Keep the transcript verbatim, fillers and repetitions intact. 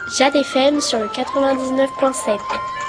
Jade F M sur le quatre-vingt-dix-neuf point sept.